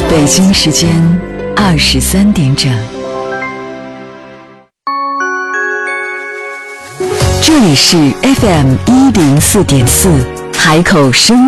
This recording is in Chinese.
北京时间23点整，这里是 FM104.4海口声